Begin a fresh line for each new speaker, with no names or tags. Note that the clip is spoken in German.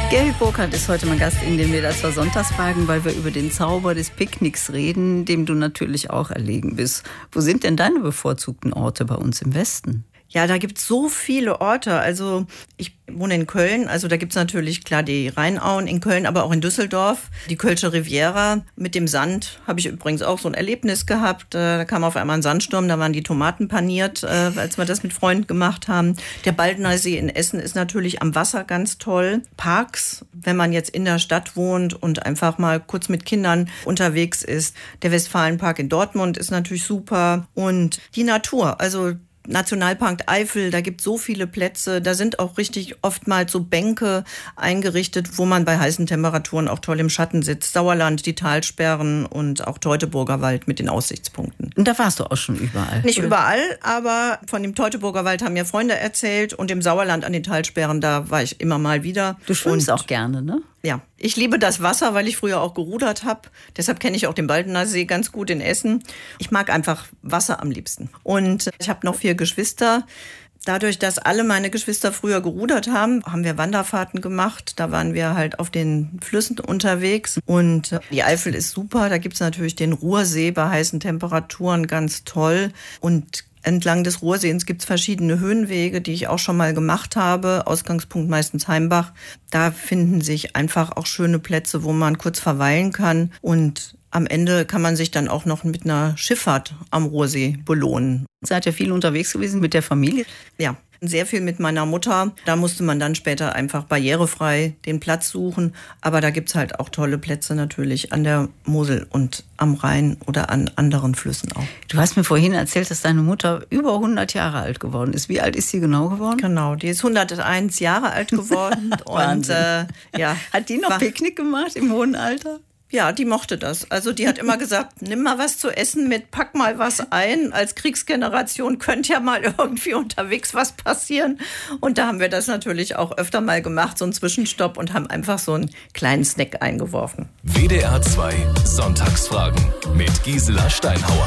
Gary Burkhardt ist heute mein Gast in den WDR 2 Sonntagsfragen, weil wir über den Zauber des Picknicks reden, dem du natürlich auch erlegen bist. Wo sind denn deine bevorzugten Orte bei uns im Westen?
Ja, da gibt's so viele Orte. Also ich wohne in Köln, also da gibt's natürlich klar die Rheinauen in Köln, aber auch in Düsseldorf. Die Kölsche Riviera mit dem Sand habe ich übrigens auch so ein Erlebnis gehabt. Da kam auf einmal ein Sandsturm, da waren die Tomaten paniert, als wir das mit Freunden gemacht haben. Der Baldener See in Essen ist natürlich am Wasser ganz toll. Parks, wenn man jetzt in der Stadt wohnt und einfach mal kurz mit Kindern unterwegs ist. Der Westfalenpark in Dortmund ist natürlich super. Und die Natur, also Nationalpark Eifel, da gibt es so viele Plätze, da sind auch richtig oftmals so Bänke eingerichtet, wo man bei heißen Temperaturen auch toll im Schatten sitzt. Sauerland, die Talsperren und auch Teutoburger Wald mit den Aussichtspunkten.
Und da warst du auch schon überall?
Nicht überall, aber von dem Teutoburger Wald haben mir Freunde erzählt und im Sauerland an den Talsperren, da war ich immer mal wieder.
Du schwimmst auch gerne, ne?
Ja, ich liebe das Wasser, weil ich früher auch gerudert habe. Deshalb kenne ich auch den Baldener See ganz gut in Essen. Ich mag einfach Wasser am liebsten. Und ich habe noch 4 Geschwister. Dadurch, dass alle meine Geschwister früher gerudert haben, haben wir Wanderfahrten gemacht. Da waren wir halt auf den Flüssen unterwegs. Und die Eifel ist super. Da gibt's natürlich den Ruhrsee bei heißen Temperaturen, ganz toll. Und entlang des Ruhrseens gibt es verschiedene Höhenwege, die ich auch schon mal gemacht habe. Ausgangspunkt meistens Heimbach. Da finden sich einfach auch schöne Plätze, wo man kurz verweilen kann. Und am Ende kann man sich dann auch noch mit einer Schifffahrt am Ruhrsee belohnen.
Seid ihr viel unterwegs gewesen mit der Familie?
Ja, sehr viel mit meiner Mutter. Da musste man dann später einfach barrierefrei den Platz suchen. Aber da gibt's halt auch tolle Plätze natürlich an der Mosel und am Rhein oder an anderen Flüssen auch.
Du hast mir vorhin erzählt, dass deine Mutter über 100 Jahre alt geworden ist. Wie alt ist sie genau geworden?
Genau, die ist 101 Jahre alt geworden. Und ja.
Hat die noch Picknick gemacht im hohen Alter?
Ja, die mochte das. Also die hat immer gesagt, nimm mal was zu essen mit, pack mal was ein. Als Kriegsgeneration könnte ja mal irgendwie unterwegs was passieren. Und da haben wir das natürlich auch öfter mal gemacht, so einen Zwischenstopp und haben einfach so einen kleinen Snack eingeworfen.
WDR 2 Sonntagsfragen mit Gisela Steinhauer.